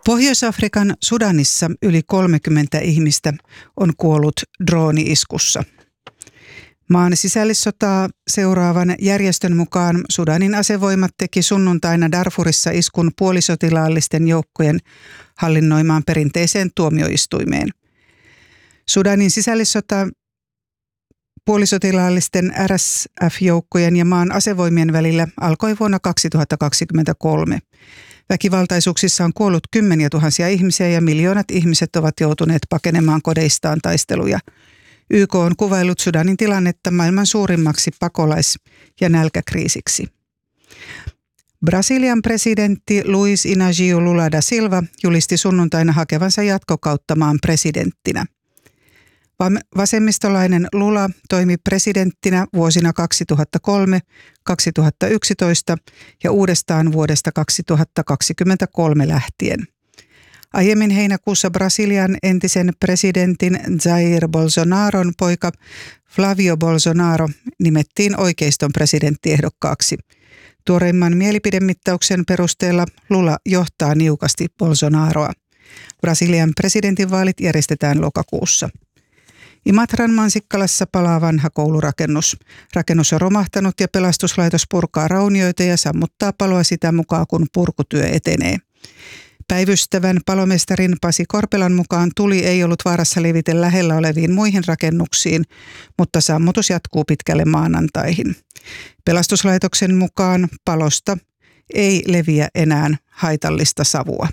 Pohjois-Afrikan Sudanissa yli 30 ihmistä on kuollut drooni-iskussa. Maan sisällissotaa seuraavan järjestön mukaan Sudanin asevoimat teki sunnuntaina Darfurissa iskun puolisotilaallisten joukkojen hallinnoimaan perinteiseen tuomioistuimeen. Sudanin sisällissota puolisotilaallisten RSF-joukkojen ja maan asevoimien välillä alkoi vuonna 2023. Väkivaltaisuuksissa on kuollut kymmeniä tuhansia ihmisiä ja miljoonat ihmiset ovat joutuneet pakenemaan kodeistaan taisteluja. YK on kuvaillut Sudanin tilannetta maailman suurimmaksi pakolais- ja nälkäkriisiksi. Brasilian presidentti Luiz Inácio Lula da Silva julisti sunnuntaina hakevansa jatkokautta maan presidenttinä. Vasemmistolainen Lula toimi presidenttinä vuosina 2003, 2011 ja uudestaan vuodesta 2023 lähtien. Aiemmin heinäkuussa Brasilian entisen presidentin Jair Bolsonaron poika Flavio Bolsonaro nimettiin oikeiston presidenttiehdokkaaksi. Tuoreimman mielipidemittauksen perusteella Lula johtaa niukasti Bolsonaroa. Brasilian presidentinvaalit järjestetään lokakuussa. Imatran Mansikkalassa palaa vanha koulurakennus. Rakennus on romahtanut ja pelastuslaitos purkaa raunioita ja sammuttaa paloa sitä mukaan, kun purkutyö etenee. Päivystävän palomestarin Pasi Korpelan mukaan tuli ei ollut vaarassa levitä lähellä oleviin muihin rakennuksiin, mutta sammutus jatkuu pitkälle maanantaihin. Pelastuslaitoksen mukaan palosta ei leviä enää haitallista savua.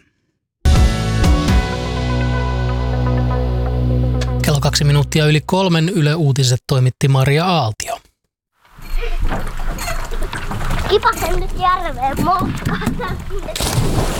Kello 2:02 Yle Uutiset toimitti Maria Aaltio. Kipasen nyt järveen moskata.